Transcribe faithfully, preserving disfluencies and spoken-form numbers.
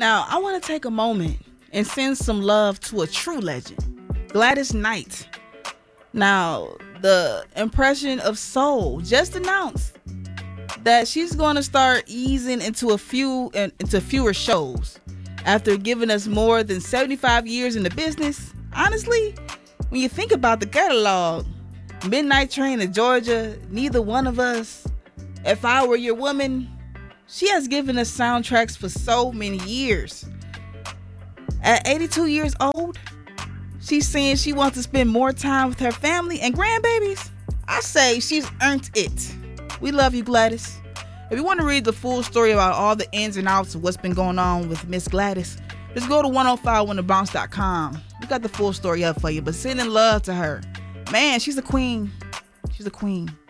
Now, I want to take a moment and send some love to a true legend, Gladys Knight. Now, the Impression of Soul just announced that she's going to start easing into a few into fewer shows after giving us more than seventy-five years in the business. Honestly, when you think about the catalog, Midnight Train to Georgia, Neither One of Us, If I Were Your Woman, she has given us soundtracks for so many years. At eighty-two years old, she's saying she wants to spend more time with her family and grandbabies. I say she's earned it. We love you, Gladys. If you want to read the full story about all the ins and outs of what's been going on with Miss Gladys, just go to ten fifty-one the bounce dot com. We got the full story up for you, but sending love to her. Man, she's a queen. She's a queen.